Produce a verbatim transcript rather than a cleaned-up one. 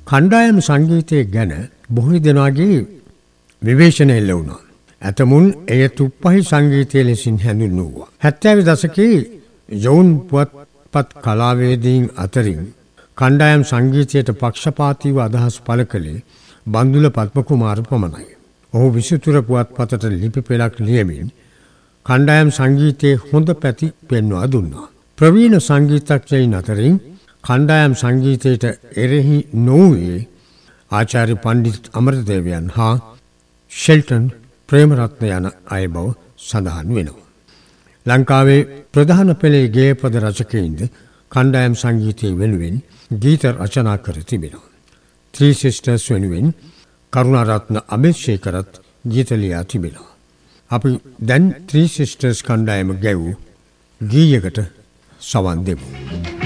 කණ්ඩායම් සංගීතය ගැන බොහෝ දෙනාගේ විවේචන එල්ල වුණා. ඇතමුන් එය තුප්පහි සංගීතය ලෙසින් හැඳින්වුවා. හැත්තෑව දශකයේ යොවුන් පුවත්පත් කලාවේදීන් අතරින් කණ්ඩායම් සංගීතයට පක්ෂපාතීව අදහස් පළ කළේ බන්දුල පද්මකුමාර පමණයි. ඔහු විසිතුර පුවත්පතට ලිපි පෙළක් ලියමින් කණ්ඩායම් සංගීතයේ හොඳ පැති පෙන්වා දුන්නා. ප්‍රවීණ සංගීතඥයින් අතරින් කණ්ඩායම් සංගීතයට එරෙහි නොවූයේ ආචාර්ය පණ්ඩිත් අමරදේවයන් හා ෂෙල්ටන් ප්‍රේමරත්න යන අය බව සඳහන් වෙනවා. ලංකාවේ ප්‍රධාන පෙළේ ගේයපද රචකයින්ද කණ්ඩායම් සංගීතය වෙනුවෙන් ගීත රචනා කර තිබෙනවා. ත්‍රී සිස්ටර්ස් වෙනුවෙන් කරුණාරත්න අබේශේකරත් ගීත ලියා තිබෙනවා. අපි දැන් ත්‍රී සිස්ටර්ස් කණ්ඩායම ගැවූ ගීයකට සවන් දෙමු.